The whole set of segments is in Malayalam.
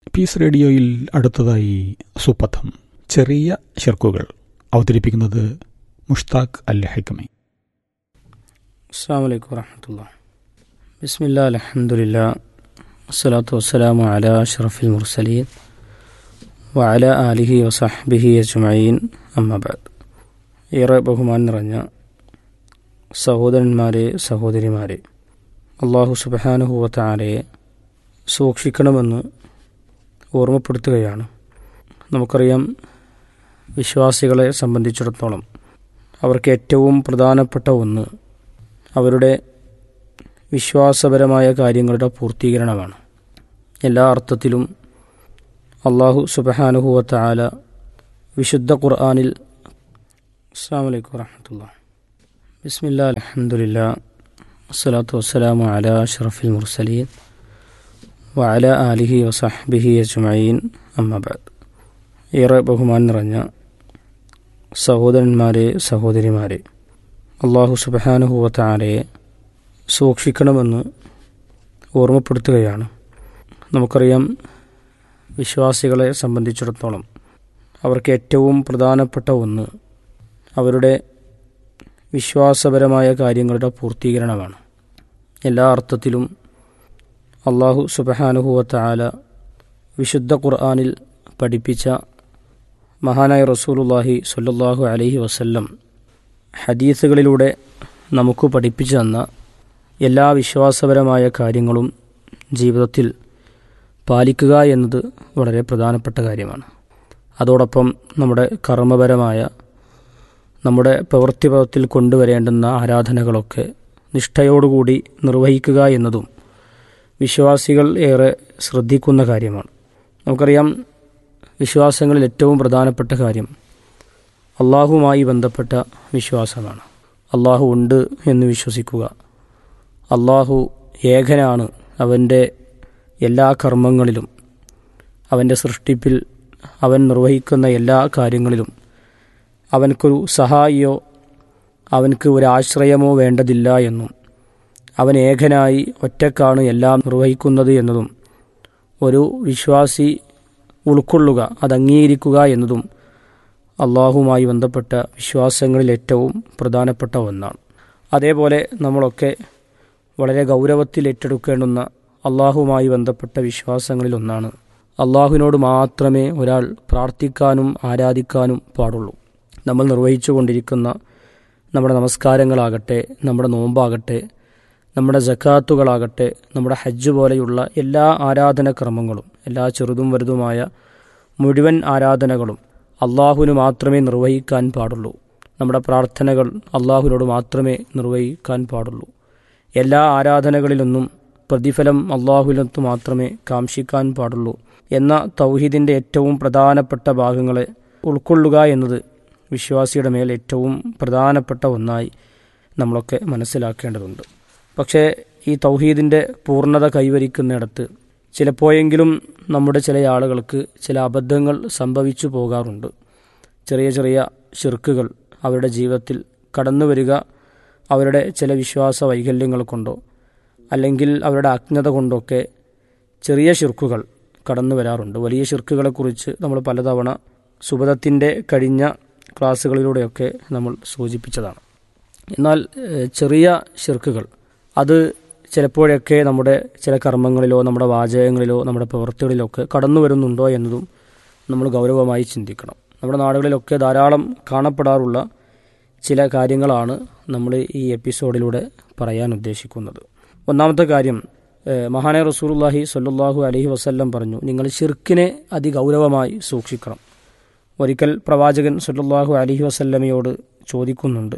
പീസ് റേഡിയോയിൽ അടുത്തതായി സുപഥം ചെറിയ ശിർക്കുകൾ അവതരിപ്പിക്കുന്നത് മുഷ്താഖ് അൽ ഹൈക്കമി. അസ്സലാമു അലൈക്കും വറഹ്മത്തുള്ളാഹി. ബിസ്മില്ലാഹി അൽഹംദുലില്ലാഹി വസ്സലാത്തു വസ്സലാമു അലാ അഷ്റഫിൽ മുർസലീൻ വഅലാ ആലിഹി വസഹ്ബിഹി അജ്മഈൻ. അമ്മാ ബഅദ്. ഏറെ ബഹുമാനം നിറഞ്ഞ സഹോദരന്മാരെ, സഹോദരിമാരെ, അല്ലാഹു സുബ്ഹാനഹു വ തആലയെ സൂക്ഷിക്കണമെന്ന് ഓർമ്മപ്പെടുത്തുകയാണ്. നമുക്കറിയാം, വിശ്വാസികളെ സംബന്ധിച്ചിടത്തോളം അവർക്ക് ഏറ്റവും പ്രധാനപ്പെട്ട ഒന്ന് അവരുടെ വിശ്വാസപരമായ കാര്യങ്ങളുടെ പൂർത്തീകരണമാണ്. എല്ലാ അർത്ഥത്തിലും അല്ലാഹു സുബ്ഹാനഹു വ തആല വിശുദ്ധ ഖുർആനിൽ അസ്സലാമു അലൈക്കും വറഹ്മത്തുള്ളാഹി. ബിസ്മില്ലാഹി അൽഹംദുലില്ലാഹി വസ്സലാത്തു വസ്സലാമു അലാ അഷ്റഫിൽ മുർസലീൻ വഅലാ ആലിഹി വസഹ്ബിഹി അജ്മഈൻ. അമ്മാ ബഅദ്. ഏറെ ബഹുമാനം നിറഞ്ഞ സഹോദരന്മാരെ, സഹോദരിമാരെ, അല്ലാഹു സുബ്ഹാനഹു വ തആലയെ സൂക്ഷിക്കണമെന്ന് ഓർമ്മപ്പെടുത്തുകയാണ്. നമുക്കറിയാം, വിശ്വാസികളെ സംബന്ധിച്ചിടത്തോളം അവർക്ക് ഏറ്റവും പ്രധാനപ്പെട്ട ഒന്ന് അവരുടെ വിശ്വാസപരമായ കാര്യങ്ങളുടെ പൂർത്തീകരണമാണ്. എല്ലാ അർത്ഥത്തിലും അല്ലാഹു സുബ്ഹാനഹു വ തആല വിശുദ്ധ ഖുർആനിൽ പഠിപ്പിച്ച മഹാനായ റസൂലുള്ളാഹി സ്വല്ലല്ലാഹു അലൈഹി വസല്ലം ഹദീസുകളിലൂടെ നമുക്ക് പഠിപ്പിച്ചു തന്ന എല്ലാ വിശ്വാസപരമായ കാര്യങ്ങളും ജീവിതത്തിൽ പാലിക്കുക എന്നത് വളരെ പ്രധാനപ്പെട്ട കാര്യമാണ്. അതോടൊപ്പം നമ്മുടെ കർമ്മപരമായ, നമ്മുടെ പ്രവൃത്തിപഥത്തിൽ കൊണ്ടുവരേണ്ടുന്ന ആരാധനകളൊക്കെ നിഷ്ഠയോടുകൂടി നിർവഹിക്കുക എന്നതും വിശ്വാസികൾ ഏറെ ശ്രദ്ധിക്കുന്ന കാര്യമാണ്. നമുക്കറിയാം, വിശ്വാസങ്ങളിൽ ഏറ്റവും പ്രധാനപ്പെട്ട കാര്യം അള്ളാഹുവുമായി ബന്ധപ്പെട്ട വിശ്വാസമാണ്. അള്ളാഹു ഉണ്ട് എന്ന് വിശ്വസിക്കുക, അള്ളാഹു ഏകനാണ്, അവൻ്റെ എല്ലാ കർമ്മങ്ങളിലും, അവൻ്റെ സൃഷ്ടിപ്പിൽ, അവൻ നിർവഹിക്കുന്ന എല്ലാ കാര്യങ്ങളിലും അവനക്കൊരു സഹായിയോ അവനക്ക് ഒരാശ്രയമോ വേണ്ടതില്ല എന്നും അവൻ ഏകനായി ഒറ്റക്കാണ് എല്ലാം നിർവഹിക്കുന്നത് എന്നതും ഒരു വിശ്വാസി ഉൾക്കൊള്ളുക, അത് അംഗീകരിക്കുക എന്നതും അള്ളാഹുവുമായി ബന്ധപ്പെട്ട വിശ്വാസങ്ങളിൽ ഏറ്റവും പ്രധാനപ്പെട്ട ഒന്നാണ്. അതേപോലെ നമ്മളൊക്കെ വളരെ ഗൗരവത്തിൽ ഏറ്റെടുക്കേണ്ടുന്ന അള്ളാഹുവുമായി ബന്ധപ്പെട്ട വിശ്വാസങ്ങളിലൊന്നാണ് അള്ളാഹുവിനോട് മാത്രമേ ഒരാൾ പ്രാർത്ഥിക്കാനും ആരാധിക്കാനും പാടുള്ളൂ. നമ്മൾ നിർവഹിച്ചു കൊണ്ടിരിക്കുന്ന നമ്മുടെ നമസ്കാരങ്ങളാകട്ടെ, നമ്മുടെ നോമ്പാകട്ടെ, നമ്മുടെ സക്കാത്തുകളാകട്ടെ, നമ്മുടെ ഹജ്ജ് പോലെയുള്ള എല്ലാ ആരാധനക്രമങ്ങളും, എല്ലാ ചെറുതും വലുതുമായ മുഴുവൻ ആരാധനകളും അള്ളാഹുവിന് മാത്രമേ നിർവഹിക്കാൻ പാടുള്ളൂ. നമ്മുടെ പ്രാർത്ഥനകൾ അള്ളാഹുവിനോട് മാത്രമേ നിർവഹിക്കാൻ പാടുള്ളൂ. എല്ലാ ആരാധനകളിലൊന്നും പ്രതിഫലം അള്ളാഹുവിനൊത്ത് മാത്രമേ കാംക്ഷിക്കാൻ പാടുള്ളൂ എന്ന തൗഹീദിൻ്റെ ഏറ്റവും പ്രധാനപ്പെട്ട ഭാഗങ്ങളെ ഉൾക്കൊള്ളുക എന്നത് വിശ്വാസിയുടെ മേൽ ഏറ്റവും പ്രധാനപ്പെട്ട ഒന്നായി നമ്മളൊക്കെ മനസ്സിലാക്കേണ്ടതുണ്ട്. പക്ഷേ ഈ തൗഹീദിൻ്റെ പൂർണ്ണത കൈവരിക്കുന്നിടത്ത് ചിലപ്പോഴെങ്കിലും നമ്മുടെ ചില ആളുകൾക്ക് ചില അബദ്ധങ്ങൾ സംഭവിച്ചു പോകാറുണ്ട്. ചെറിയ ചെറിയ ശിർക്കുകൾ അവരുടെ ജീവിതത്തിൽ കടന്നു വരിക അവരുടെ ചില വിശ്വാസ വൈകല്യങ്ങൾ കൊണ്ടോ അല്ലെങ്കിൽ അവരുടെ അജ്ഞത കൊണ്ടൊക്കെ ചെറിയ ശിർക്കുകൾ കടന്നു വരാറുണ്ട്. വലിയ ശിർക്കുകളെക്കുറിച്ച് നമ്മൾ പലതവണ സുബദത്തിൻ്റെ കഴിഞ്ഞ ക്ലാസ്സുകളിലൂടെയൊക്കെ നമ്മൾ സൂചിപ്പിച്ചതാണ്. എന്നാൽ ചെറിയ ശിർക്കുകൾ അത് ചിലപ്പോഴൊക്കെ നമ്മുടെ ചില കർമ്മങ്ങളിലോ നമ്മുടെ വാചകങ്ങളിലോ നമ്മുടെ പ്രവൃത്തികളിലൊക്കെ കടന്നു വരുന്നുണ്ടോ എന്നതും നമ്മൾ ഗൗരവമായി ചിന്തിക്കണം. നമ്മുടെ നാടുകളിലൊക്കെ ധാരാളം കാണപ്പെടാറുള്ള ചില കാര്യങ്ങളാണ് നമ്മൾ ഈ എപ്പിസോഡിലൂടെ പറയാൻ ഉദ്ദേശിക്കുന്നത്. ഒന്നാമത്തെ കാര്യം, മഹാനായ റസൂലുള്ളാഹി സ്വല്ലല്ലാഹു അലൈഹി വസല്ലം പറഞ്ഞു, നിങ്ങൾ ശിർക്കിനെ അതിഗൗരവമായി സൂക്ഷിക്കണം. ഒരിക്കൽ പ്രവാചകൻ സ്വല്ലല്ലാഹു അലൈഹി വസല്ലമയോട് ചോദിക്കുന്നുണ്ട്,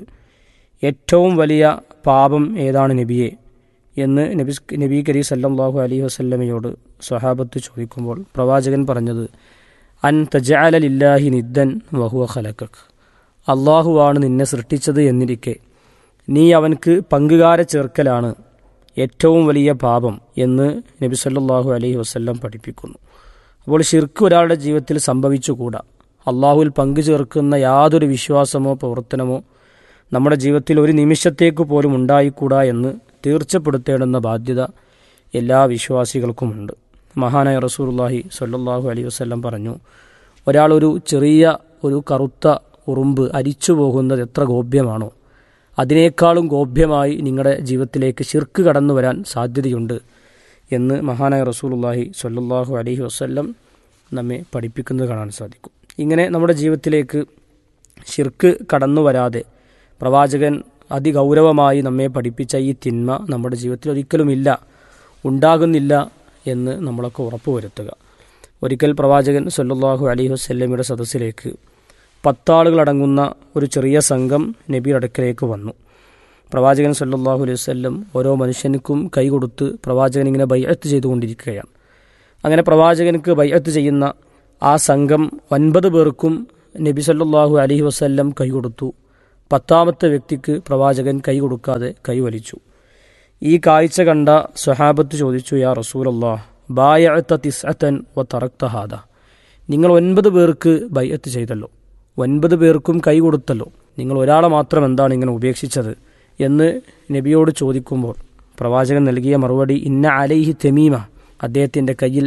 ഏറ്റവും വലിയ പാപം ഏതാണ് നബിയെ എന്ന് നബി കരീം സല്ലല്ലാഹു അലൈഹി വസല്ലമയോട് സ്വഹാബത്ത് ചോദിക്കുമ്പോൾ പ്രവാചകൻ പറഞ്ഞത്, അൻ തജഅല ലില്ലാഹി നിദ്ദൻ വഹുവ ഖലഖക്, അള്ളാഹുവാണ് നിന്നെ സൃഷ്ടിച്ചത് എന്നിരിക്കെ നീ അവൻക്ക് പങ്കുകാരെ ചേർക്കലാണ് ഏറ്റവും വലിയ പാപം എന്ന് നബി സല്ലല്ലാഹു അലൈഹി വസല്ലം പഠിപ്പിക്കുന്നു. അപ്പോൾ ശിർക്ക് ഒരാളുടെ ജീവിതത്തിൽ സംഭവിച്ചുകൂടാ. അള്ളാഹുവിൽ പങ്കു ചേർക്കുന്ന യാതൊരു വിശ്വാസമോ പ്രവർത്തനമോ നമ്മുടെ ജീവിതത്തിൽ ഒരു നിമിഷത്തേക്ക് പോലും ഉണ്ടായിക്കൂടാ എന്ന് തീർച്ചപ്പെടുത്തേണ്ടുന്ന ബാധ്യത എല്ലാ വിശ്വാസികൾക്കുമുണ്ട്. മഹാനായ റസൂലുള്ളാഹി സ്വല്ലല്ലാഹു അലൈഹി വസല്ലം പറഞ്ഞു, ഒരാളൊരു ചെറിയ ഒരു കറുത്ത ഉറുമ്പ് അരിച്ചു പോകുന്നത് എത്ര ഗോപ്യമാണോ അതിനേക്കാളും ഗോപ്യമായി നിങ്ങളുടെ ജീവിതത്തിലേക്ക് ശിർക്ക് കടന്നു വരാൻ സാധ്യതയുണ്ട് എന്ന് മഹാനായ റസൂലുള്ളാഹി സ്വല്ലല്ലാഹു അലൈഹി വസല്ലം നമ്മെ പഠിപ്പിക്കുന്നത് കാണാൻ സാധിക്കും. ഇങ്ങനെ നമ്മുടെ ജീവിതത്തിലേക്ക് ശിർക്ക് കടന്നു വരാതെ പ്രവാചകൻ അതിഗൗരവമായി നമ്മെ പഠിപ്പിച്ച ഈ തിന്മ നമ്മുടെ ജീവിതത്തിൽ ഒരിക്കലുമില്ല, ഉണ്ടാകുന്നില്ല എന്ന് നമ്മളൊക്കെ ഉറപ്പുവരുത്തുക. ഒരിക്കൽ പ്രവാചകൻ സ്വല്ലല്ലാഹു അലൈഹി വസല്ലമയുടെ സദസ്സിലേക്ക് 10 ആളുകളടങ്ങുന്ന ഒരു ചെറിയ സംഘം നബിയുടെ അടുക്കലേക്ക് വന്നു. പ്രവാചകൻ സ്വല്ലല്ലാഹു അലൈഹി വസല്ലം ഓരോ മനുഷ്യനുക്കും കൈ കൊടുത്ത് പ്രവാചകൻ ഇങ്ങനെ ബൈഅത്ത് ചെയ്തുകൊണ്ടിരിക്കുകയാണ്. അങ്ങനെ പ്രവാചകനുക്ക് ബൈഅത്ത് ചെയ്യുന്ന ആ സംഘം 9 പേർക്കും നബി സ്വല്ലല്ലാഹു അലൈഹി വസല്ലം കൈ കൊടുത്തു. 10ാമത്തെ വ്യക്തിക്ക് പ്രവാചകൻ കൈ കൊടുക്കാതെ കൈവലിച്ചു. ഈ കാഴ്ച കണ്ട സ്വഹാബത്ത് ചോദിച്ചു, യാ റസൂലല്ലാഹ്, ബായഅത തിസ്അതൻ വ തറക്ത ഹാദ, നിങ്ങൾ 9 പേർക്ക് ബൈഅത്ത് ചെയ്തല്ലോ, 9 പേർക്കും കൈ കൊടുത്തല്ലോ, നിങ്ങൾ ഒരാളെ മാത്രം എന്താണ് ഇങ്ങനെ ഉപേക്ഷിച്ചത് എന്ന് നബിയോട് ചോദിക്കുമ്പോൾ പ്രവാചകൻ നൽകിയ മറുപടി, ഇന്ന അലൈഹി തമീമ, അദ്ദേഹത്തിൻ്റെ കയ്യിൽ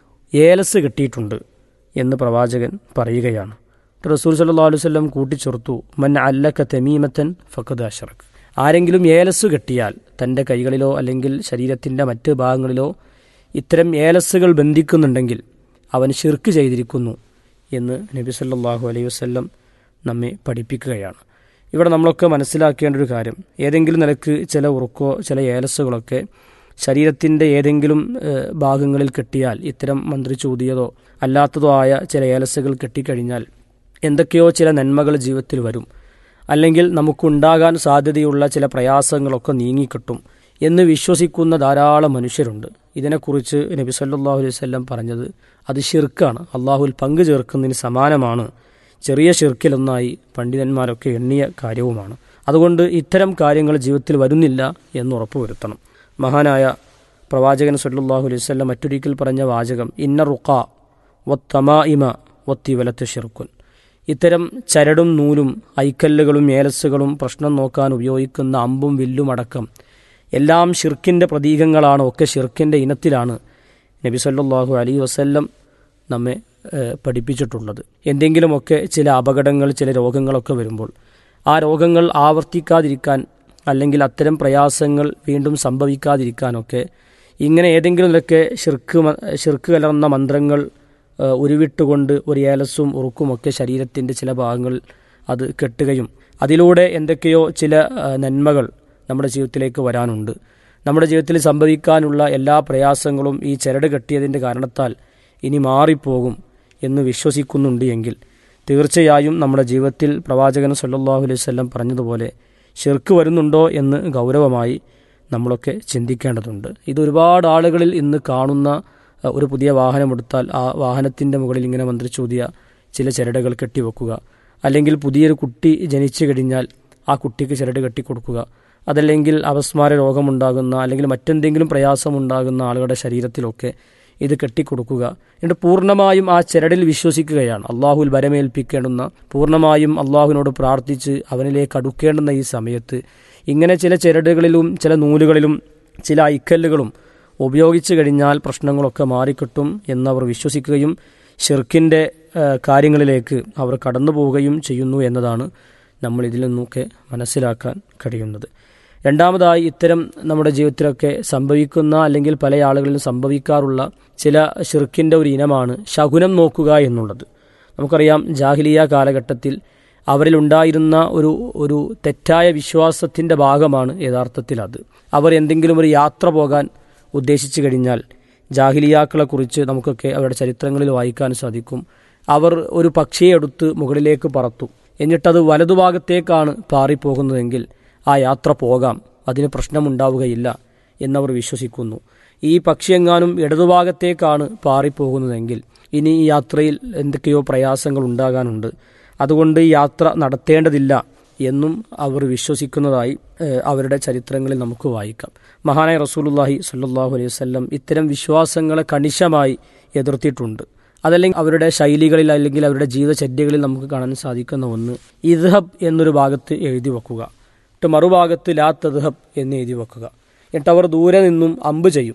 ഏലസ് കെട്ടിയിട്ടുണ്ട് എന്ന് പ്രവാചകൻ പറയുകയാണ്. റസൂൽ സല്ലല്ലാഹു അലൈഹി വസല്ലം കൂട്ടിച്ചേർത്തു, മൻ അല്ലക തമീമത്തൻ ഫഖദ് അശ്റക്, ആരെങ്കിലും ഏലസ് കെട്ടിയാൽ തൻ്റെ കൈകളിലോ അല്ലെങ്കിൽ ശരീരത്തിൻ്റെ മറ്റ് ഭാഗങ്ങളിലോ ഇത്തരം ഏലസുകൾ ബന്ധിക്കുന്നുണ്ടെങ്കിൽ അവൻ ശിർക്ക് ചെയ്തിരിക്കുന്നു എന്ന് നബി സല്ലല്ലാഹു അലൈഹി വസല്ലം നമ്മെ പഠിപ്പിക്കുകയാണ്. ഇവിടെ നമ്മളൊക്കെ മനസ്സിലാക്കേണ്ട ഒരു കാര്യം, ഏതെങ്കിലും നിലക്ക് ചില ഉറുക്കോ ചില ഏലസുകളൊക്കെ ശരീരത്തിൻ്റെ ഏതെങ്കിലും ഭാഗങ്ങളിൽ കെട്ടിയാൽ, ഇത്തരം മന്ത്രിച്ചൂതിയതോ അല്ലാത്തതോ ആയ ചില ഏലസുകൾ കെട്ടിക്കഴിഞ്ഞാൽ എന്തൊക്കെയോ ചില നന്മകൾ ജീവിതത്തിൽ വരും, അല്ലെങ്കിൽ നമുക്കുണ്ടാകാൻ സാധ്യതയുള്ള ചില പ്രയാസങ്ങളൊക്കെ നീങ്ങിക്കിട്ടും എന്ന് വിശ്വസിക്കുന്ന ധാരാളം മനുഷ്യരുണ്ട്. ഇതിനെക്കുറിച്ച് നബി സല്ലല്ലാഹു അലൈഹി വസല്ലം പറഞ്ഞത് അത് ശിർക്കാണ്, അള്ളാഹുവിൽ പങ്കു ചേർക്കുന്നതിന് സമാനമാണ്, ചെറിയ ശിർക്കിലൊന്നായി പണ്ഡിതന്മാരൊക്കെ എണ്ണിയ കാര്യവുമാണ്. അതുകൊണ്ട് ഇത്തരം കാര്യങ്ങൾ ജീവിതത്തിൽ വരുന്നില്ല എന്ന് ഉറപ്പുവരുത്തണം. മഹാനായ പ്രവാചകൻ സല്ലല്ലാഹു അലൈഹി വസല്ലം മറ്റൊരിക്കൽ പറഞ്ഞ വാചകം, ഇന്ന റുഖാ വത്തമാഇമ വത്തിവലത്ത് ഷിർക്കുൻ, ഇത്തരം ചരടും നൂലും ഐക്കല്ലുകളും ഏലസുകളും പ്രശ്നം നോക്കാൻ ഉപയോഗിക്കുന്ന അമ്പും വില്ലും അടക്കം എല്ലാം ഷിർക്കിൻ്റെ പ്രതീകങ്ങളാണ്, ഒക്കെ ഷിർക്കിൻ്റെ ഇനത്തിലാണ് നബി സല്ലല്ലാഹു അലൈഹി വസല്ലം നമ്മെ പഠിപ്പിച്ചിട്ടുള്ളത്. എന്തെങ്കിലുമൊക്കെ ചില അപകടങ്ങൾ ചില രോഗങ്ങളൊക്കെ വരുമ്പോൾ ആ രോഗങ്ങൾ ആവർത്തിക്കാതിരിക്കാൻ അല്ലെങ്കിൽ അത്തരം പ്രയാസങ്ങൾ വീണ്ടും സംഭവിക്കാതിരിക്കാനൊക്കെ ഇങ്ങനെ ഏതെങ്കിലും നിലയ്ക്ക് ഷിർക്ക് കലർന്ന മന്ത്രങ്ങൾ ഉരുവിട്ടുകൊണ്ട് ഒരു ഏലസും ഉറുക്കുമൊക്കെ ശരീരത്തിൻ്റെ ചില ഭാഗങ്ങൾ അത് കെട്ടുകയും അതിലൂടെ എന്തൊക്കെയോ ചില നന്മകൾ നമ്മുടെ ജീവിതത്തിലേക്ക് വരാനുണ്ട്, നമ്മുടെ ജീവിതത്തിൽ സംഭവിക്കാനുള്ള എല്ലാ പ്രയാസങ്ങളും ഈ ചരട് കെട്ടിയതിൻ്റെ കാരണത്താൽ ഇനി മാറിപ്പോകും എന്ന് വിശ്വസിക്കുന്നുണ്ട് എങ്കിൽ തീർച്ചയായും നമ്മുടെ ജീവിതത്തിൽ പ്രവാചകൻ സല്ലല്ലാഹു അലൈഹി വസല്ലം പറഞ്ഞതുപോലെ ശിർക്ക് വരുന്നുണ്ടോ എന്ന് ഗൗരവമായി നമ്മളൊക്കെ ചിന്തിക്കേണ്ടതുണ്ട്. ഇത് ഒരുപാട് ആളുകളിൽ ഇന്ന് കാണുന്ന ഒരു പുതിയ വാഹനമെടുത്താൽ ആ വാഹനത്തിൻ്റെ മുകളിൽ ഇങ്ങനെ മന്ത്രിച്ചൂതിയ ചില ചരടുകൾ കെട്ടിവെക്കുക, അല്ലെങ്കിൽ പുതിയൊരു കുട്ടി ജനിച്ചു കഴിഞ്ഞാൽ ആ കുട്ടിക്ക് ചരട് കെട്ടിക്കൊടുക്കുക, അതല്ലെങ്കിൽ അപസ്മാര രോഗമുണ്ടാകുന്ന അല്ലെങ്കിൽ മറ്റെന്തെങ്കിലും പ്രയാസമുണ്ടാകുന്ന ആളുകളുടെ ശരീരത്തിലൊക്കെ ഇത് കെട്ടിക്കൊടുക്കുക. എന്നിട്ട് പൂർണ്ണമായും ആ ചരടിൽ വിശ്വസിക്കുകയാണ്. അള്ളാഹുവിൽ ഭരമേൽപ്പിക്കേണ്ടുന്ന, പൂർണ്ണമായും അള്ളാഹുവിനോട് പ്രാർത്ഥിച്ച് അവനിലേക്ക് അടുക്കേണ്ടുന്ന ഈ സമയത്ത് ഇങ്ങനെ ചില ചരടുകളിലും ചില നൂലുകളിലും ചില ഐക്കല്ലുകളും ഉപയോഗിച്ചു കഴിഞ്ഞാൽ പ്രശ്നങ്ങളൊക്കെ മാറിക്കിട്ടും എന്നവർ വിശ്വസിക്കുകയും ഷിർക്കിൻ്റെ കാര്യങ്ങളിലേക്ക് അവർ കടന്നു പോവുകയും ചെയ്യുന്നു എന്നതാണ് നമ്മൾ ഇതിൽ നിന്നൊക്കെ മനസ്സിലാക്കാൻ കഴിയുന്നത്. രണ്ടാമതായി, ഇത്തരം നമ്മുടെ ജീവിതത്തിലൊക്കെ സംഭവിക്കുന്ന അല്ലെങ്കിൽ പല ആളുകളിലും സംഭവിക്കാറുള്ള ചില ഷിർക്കിൻ്റെ ഒരു ഇനമാണ് ശകുനം നോക്കുക എന്നുള്ളത്. നമുക്കറിയാം, ജാഹിലിയ കാലഘട്ടത്തിൽ അവരിലുണ്ടായിരുന്ന ഒരു തെറ്റായ വിശ്വാസത്തിൻ്റെ ഭാഗമാണ് യഥാർത്ഥത്തിൽ അത്. അവർ എന്തെങ്കിലും ഒരു യാത്ര പോകാൻ ഉദ്ദേശിച്ചു കഴിഞ്ഞാൽ ജാഹിലിയാക്കളെക്കുറിച്ച് നമുക്കൊക്കെ അവരുടെ ചരിത്രങ്ങളിൽ വായിക്കാൻ സാധിക്കും. അവർ ഒരു പക്ഷിയെ എടുത്ത് മുകളിലേക്ക് പറത്തും, എന്നിട്ടത് വലതുഭാഗത്തേക്കാണ് പാറിപ്പോകുന്നതെങ്കിൽ ആ യാത്ര പോകാം, അതിന് പ്രശ്നമുണ്ടാവുകയില്ല എന്നവർ വിശ്വസിക്കുന്നു. ഈ പക്ഷിയെങ്ങാനും ഇടതുഭാഗത്തേക്കാണ് പാറിപ്പോകുന്നതെങ്കിൽ ഇനി ഈ യാത്രയിൽ എന്തൊക്കെയോ പ്രയാസങ്ങൾ ഉണ്ടാകാനുണ്ട്, അതുകൊണ്ട് ഈ യാത്ര നടത്തേണ്ടതില്ല എന്നും അവർ വിശ്വസിക്കുന്നതായി അവരുടെ ചരിത്രങ്ങളിൽ നമുക്ക് വായിക്കാം. മഹാനായ റസൂലുള്ളാഹി സ്വല്ലല്ലാഹു അലൈഹി വസല്ലം ഇത്തരം വിശ്വാസങ്ങളെ കണിശമായി എതിർത്തിട്ടുണ്ട്. അതല്ലെങ്കിൽ അവരുടെ ശൈലികളിൽ അല്ലെങ്കിൽ അവരുടെ ജീവിതചര്യകളിൽ നമുക്ക് കാണാൻ സാധിക്കുന്ന ഒന്ന്, ഇദ്ഹബ് എന്നൊരു ഭാഗത്ത് എഴുതി വെക്കുക, എന്നിട്ട് മറുഭാഗത്ത് ലാ തദ്ഹബ് എന്ന് എഴുതി വെക്കുക. എന്നിട്ട് അവർ ദൂരെ നിന്നും അമ്പ് ചെയ്യും.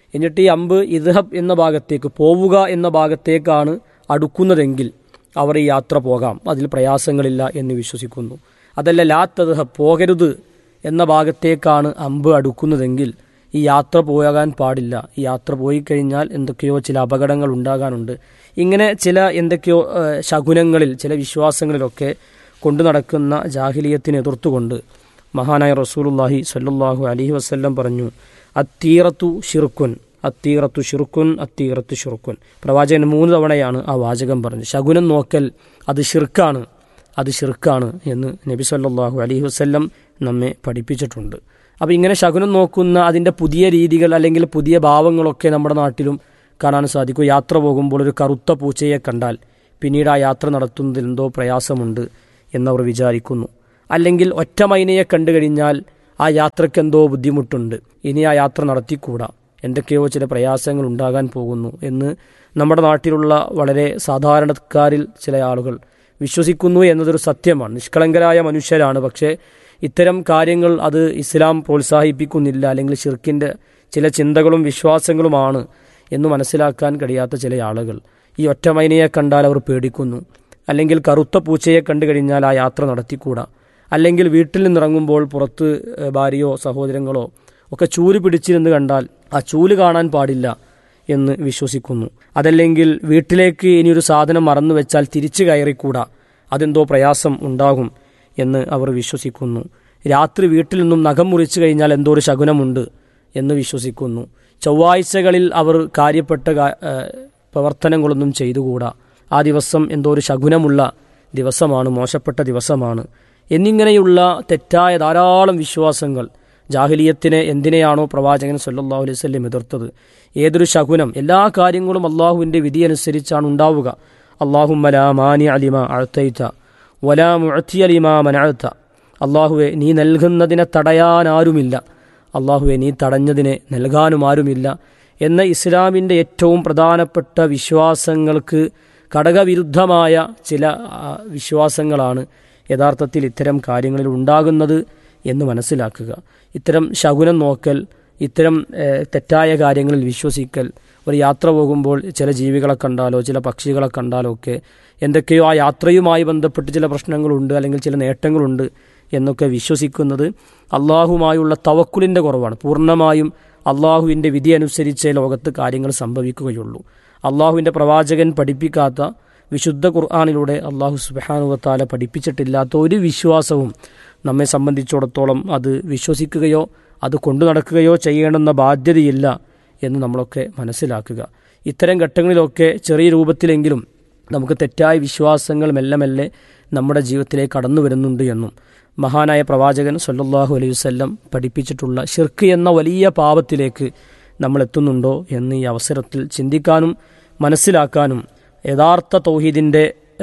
എന്നിട്ട് ഈ അമ്പ് ഇദ്ഹബ് എന്ന ഭാഗത്തേക്ക്, പോവുക എന്ന ഭാഗത്തേക്കാണ് അടുക്കുന്നതെങ്കിൽ അവർ ഈ യാത്ര പോകാം, അതിൽ പ്രയാസങ്ങളില്ല എന്ന് വിശ്വസിക്കുന്നു. അതല്ല ലാ തദ്ഹബ്, പോകരുത് എന്ന ഭാഗത്തേക്കാണ് അമ്പ് അടുക്കുന്നതെങ്കിൽ ഈ യാത്ര പോകാൻ പാടില്ല, ഈ യാത്ര പോയി കഴിഞ്ഞാൽ എന്തൊക്കെയോ ചില അപകടങ്ങൾ ഉണ്ടാകാനുണ്ട്, ഇങ്ങനെ ചില എന്തൊക്കെയോ ശകുനങ്ങളിൽ, ചില വിശ്വാസങ്ങളിലൊക്കെ കൊണ്ടു നടക്കുന്ന ജാഹിലിയത്തിനെ എതിർത്തുകൊണ്ട് മഹാനായ റസൂലുള്ളാഹി സ്വല്ലല്ലാഹു അലൈഹി വസല്ലം പറഞ്ഞു, അത്തീറത്തു ഷിർക്കുൻ, അത്തീറത്തു ഷിർക്കുൻ, അത്തീറത്തു ഷിർക്കുൻ. പ്രവാചകൻ 3 തവണയാണ് ആ വാചകം പറഞ്ഞത്. ശകുനം നോക്കൽ അത് ഷിർക്കാണ്, അത് ഷിർക്കാണ് എന്ന് നബി സല്ലല്ലാഹു അലൈഹി വസല്ലം നമ്മെ പഠിപ്പിച്ചിട്ടുണ്ട്. അപ്പോൾ ഇങ്ങനെ ശകുനം നോക്കുന്ന അതിൻ്റെ പുതിയ രീതികൾ അല്ലെങ്കിൽ പുതിയ ഭാവങ്ങളൊക്കെ നമ്മുടെ നാട്ടിലും കാണാൻ സാധിക്കും. യാത്ര പോകുമ്പോൾ ഒരു കറുത്ത പൂച്ചയെ കണ്ടാൽ പിന്നീട് ആ യാത്ര നടത്തുന്നതിൽ എന്തോ പ്രയാസമുണ്ട് എന്നവർ വിചാരിക്കുന്നു. അല്ലെങ്കിൽ ഒറ്റ മൈനയെ കണ്ടു കഴിഞ്ഞാൽ ആ യാത്രയ്ക്ക് എന്തോ ബുദ്ധിമുട്ടുണ്ട്, ഇനി ആ യാത്ര നടത്തിക്കൂടാ, എന്തൊക്കെയോ ചില പ്രയാസങ്ങൾ ഉണ്ടാകാൻ പോകുന്നു എന്ന് നമ്മുടെ നാട്ടിലുള്ള വളരെ സാധാരണക്കാരിൽ ചില ആളുകൾ വിശ്വസിക്കുന്നു എന്നതൊരു സത്യമാണ്. നിഷ്കളങ്കരായ മനുഷ്യരാണ്, പക്ഷേ ഇത്തരം കാര്യങ്ങൾ അത് ഇസ്ലാം പ്രോത്സാഹിപ്പിക്കുന്നില്ല, അല്ലെങ്കിൽ ശിർക്കിൻ്റെ ചില ചിന്തകളും വിശ്വാസങ്ങളുമാണ് എന്ന് മനസ്സിലാക്കാൻ കഴിയാത്ത ചില ആളുകൾ ഈ ഒറ്റമൈനയെ കണ്ടാൽ അവർ പേടിക്കുന്നു, അല്ലെങ്കിൽ കറുത്ത പൂച്ചയെ കണ്ടു കഴിഞ്ഞാൽ ആ യാത്ര നടത്തിക്കൂടാ, അല്ലെങ്കിൽ വീട്ടിൽ നിന്നിറങ്ങുമ്പോൾ പുറത്ത് ഭാര്യയോ സഹോദരങ്ങളോ ഒക്കെ ചൂല് പിടിച്ചിരുന്ന് കണ്ടാൽ ആ ചൂല് കാണാൻ പാടില്ല എന്ന് വിശ്വസിക്കുന്നു. അതല്ലെങ്കിൽ വീട്ടിലേക്ക് ഇനിയൊരു സാധനം മറന്നു വെച്ചാൽ തിരിച്ചു കയറിക്കൂടാ, അതെന്തോ പ്രയാസം ഉണ്ടാകും എന്ന് അവർ വിശ്വസിക്കുന്നു. രാത്രി വീട്ടിൽ നിന്നും നഖം മുറിച്ചു കഴിഞ്ഞാൽ എന്തോ ഒരു ശകുനമുണ്ട് എന്ന് വിശ്വസിക്കുന്നു. ചൊവ്വാഴ്ചകളിൽ അവർ കാര്യപ്പെട്ട പ്രവർത്തനങ്ങളൊന്നും ചെയ്തുകൂടാ, ആ ദിവസം എന്തോ ഒരു ശകുനമുള്ള ദിവസമാണ്, മോശപ്പെട്ട ദിവസമാണ് എന്നിങ്ങനെയുള്ള തെറ്റായ ധാരാളം വിശ്വാസങ്ങൾ. ജാഹിലിയത്തിനെ എന്തിനെയാണോ പ്രവാചകൻ സല്ലല്ലാഹു അലൈഹി വസല്ലം എതിർത്തത്, ഏതൊരു ശകുനം, എല്ലാ കാര്യങ്ങളും അള്ളാഹുവിൻ്റെ വിധി അനുസരിച്ചാണ് ഉണ്ടാവുക. അല്ലാഹുമ്മ ലാ മാനിഅ ലിമാ അഅ്തൈത വലാ മുഅ്തിയ ലിമാ മനഅ്ത. അള്ളാഹുവെ നീ നൽകുന്നതിനെ തടയാൻ ആരുമില്ല, അള്ളാഹുവെ നീ തടഞ്ഞതിനെ നൽകാനും ആരുമില്ല എന്ന ഇസ്ലാമിൻ്റെ ഏറ്റവും പ്രധാനപ്പെട്ട വിശ്വാസങ്ങൾക്ക് ഘടകവിരുദ്ധമായ ചില വിശ്വാസങ്ങളാണ് യഥാർത്ഥത്തിൽ ഇത്തരം കാര്യങ്ങളിൽ ഉണ്ടാകുന്നത് എന്ന് മനസ്സിലാക്കുക. ഇത്തരം ശകുനം നോക്കൽ, ഇത്തരം തെറ്റായ കാര്യങ്ങളിൽ വിശ്വസിക്കൽ, ഒരു യാത്ര പോകുമ്പോൾ ചില ജീവികളെ കണ്ടാലോ ചില പക്ഷികളെ കണ്ടാലോ ഒക്കെ എന്തൊക്കെയോ ആ യാത്രയുമായി ബന്ധപ്പെട്ട് ചില പ്രശ്നങ്ങളുണ്ട് അല്ലെങ്കിൽ ചില നേട്ടങ്ങളുണ്ട് എന്നൊക്കെ വിശ്വസിക്കുന്നത് അള്ളാഹുമായുള്ള തവക്കുലിൻ്റെ കുറവാണ്. പൂർണ്ണമായും അള്ളാഹുവിൻ്റെ വിധി അനുസരിച്ചേ ലോകത്ത് കാര്യങ്ങൾ സംഭവിക്കുകയുള്ളൂ. അള്ളാഹുവിൻ്റെ പ്രവാചകൻ പഠിപ്പിക്കാത്ത, വിശുദ്ധ ഖുർആനിലൂടെ അള്ളാഹു സുബ്ഹാനഹു വ തആല പഠിപ്പിച്ചിട്ടില്ലാത്ത ഒരു വിശ്വാസവും നമ്മെ സംബന്ധിച്ചിടത്തോളം അത് വിശ്വസിക്കുകയോ അത് കൊണ്ടു നടക്കുകയോ ചെയ്യണമെന്ന ബാധ്യതയില്ല എന്ന് നമ്മളൊക്കെ മനസ്സിലാക്കുക. ഇത്തരം ഘട്ടങ്ങളിലൊക്കെ ചെറിയ രൂപത്തിലെങ്കിലും നമുക്ക് തെറ്റായ വിശ്വാസങ്ങൾ മെല്ലെ മെല്ലെ നമ്മുടെ ജീവിതത്തിലേക്ക് കടന്നു വരുന്നുണ്ട് എന്നും മഹാനായ പ്രവാചകൻ സല്ലല്ലാഹു അലൈഹി വസല്ലം പഠിപ്പിച്ചിട്ടുള്ള ശിർക്ക് എന്ന വലിയ പാപത്തിലേക്ക് നമ്മൾ എത്തുന്നുണ്ടോ എന്ന് ഈ അവസരത്തിൽ ചിന്തിക്കാനും മനസ്സിലാക്കാനും യഥാർത്ഥ തൗഹീദിൻ്റെ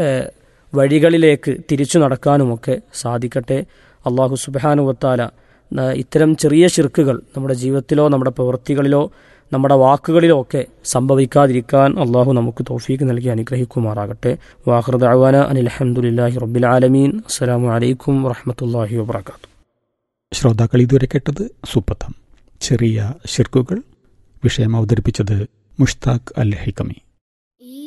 വഴികളിലേക്ക് തിരിച്ചു നടക്കാനുമൊക്കെ സാധിക്കട്ടെ. അല്ലാഹു സുബ്ഹാനഹു വ തആല ഇത്തരം ചെറിയ ശിർക്കുകൾ നമ്മുടെ ജീവിതത്തിലോ നമ്മുടെ പ്രവൃത്തികളിലോ നമ്മുടെ വാക്കുകളിലോ ഒക്കെ സംഭവിക്കാതിരിക്കാൻ അള്ളാഹു നമുക്ക് തൗഫീക്ക് നൽകി അനുഗ്രഹിക്കുമാറാകട്ടെ. വാഖിറു ദഅ്വാനാ അനിൽ ഹംദുലില്ലാഹി റബ്ബിൽ ആലമീൻ. അസ്സലാമു അലൈക്കും വറഹ്മത്തുള്ളാഹി വബറകാതുഹു. ശ്രോതാക്കൾ ഇതുവരെ കേട്ടത് സുപ്പഥം, ചെറിയ ശിർക്കുകൾ. വിഷയം അവതരിപ്പിച്ചത് മുഷ്താഖ് അൽ ഹൈക്കമി.